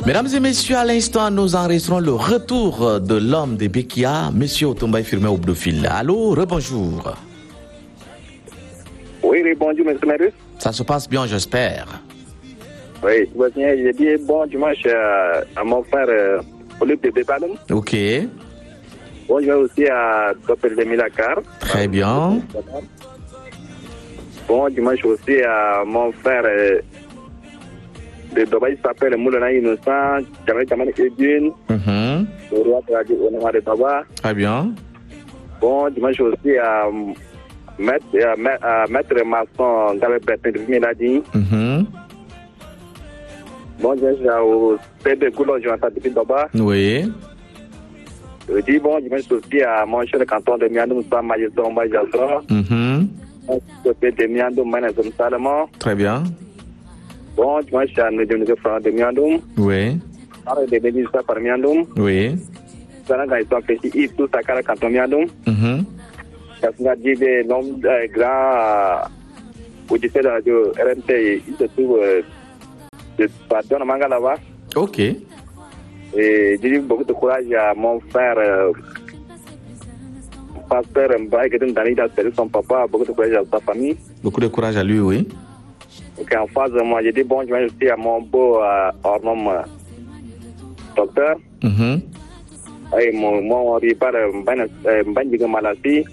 Mesdames et messieurs, à l'instant, nous enregistrons le retour de l'homme de Bekia, Monsieur Otombaye Firmin Obdofil. Allô, rebonjour. Oui, bonjour, monsieur Marius. Ça se passe bien, j'espère. Oui, j'ai dit bon dimanche à mon frère Philippe de Bébalum. Ok. Bonjour aussi à Dr. Demilakar. Très bien. Bon dimanche aussi à mon frère de Dubaï, il s'appelle Moulana Innocent, Djamal Edwin, le roi de la Diouma de Baba. Très bien. Bon dimanche aussi à Maître Masson Gabé Bertin de Miladi. Bon dimanche au CD Goulon Jonathan de Baba. Oui. Je dis bon dimanche aussi à mon cher canton de Miandou, Moussa Majeston Majasra. De Miandou, Manazom Salomon. Très bien. Bon dimanche à nous de Miandou. Oui. Arrête de Bédissa par Miandou. Oui. Saranga ils sont petits, ils tous à Kara canton Miandou. Parce qu'on a dit des noms grands auditeurs de la radio RNT, ils se trouvent de Pardon Mangalava. Ok. Et je dis beaucoup de courage à mon frère, pasteur Mbaye, qui est dans son papa, beaucoup de courage à sa famille. Beaucoup de courage à lui, oui. Et en face de moi, j'ai dit bon, je vais aussi à mon beau hors-nom docteur. Et mon ripar Mbanjiga Malasi.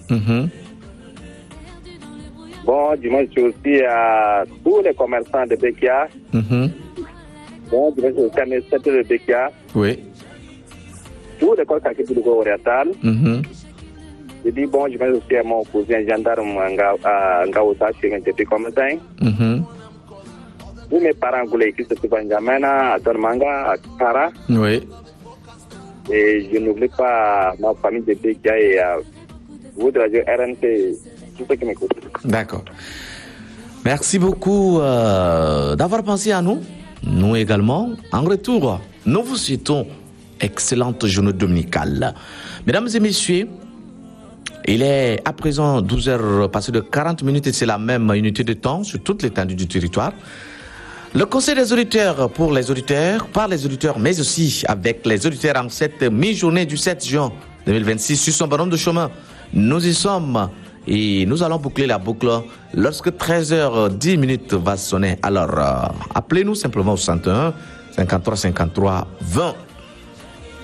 Bon, je vais aussi à tous les commerçants de Bekia. Bon, je vais aussi à mes secteurs de Bekia. Oui. Tous les corps qui sont oriental. Je dis bon, je vais aussi à mon cousin gendarme Ngaouta, chez un commerçant. Tous mes parents qui se trouvent en Djamena, à Dormanga, à Kara. Oui. Et je n'oublie pas ma famille de Bekia et vous de la RNT, tous ceux qui m'écoutent. D'accord. Merci beaucoup d'avoir pensé à nous. Nous également. En retour, nous vous souhaitons excellente journée dominicale. Mesdames et messieurs, il est à présent 12h passé de 40 minutes et c'est la même unité de temps sur toute l'étendue du territoire. Le conseil des auditeurs pour les auditeurs, par les auditeurs, mais aussi avec les auditeurs en cette mi-journée du 7 juin 2026 sur son bonhomme de chemin. Nous y sommes et nous allons boucler la boucle lorsque 13h10 va sonner. Alors, appelez-nous simplement au 61 53 53 20.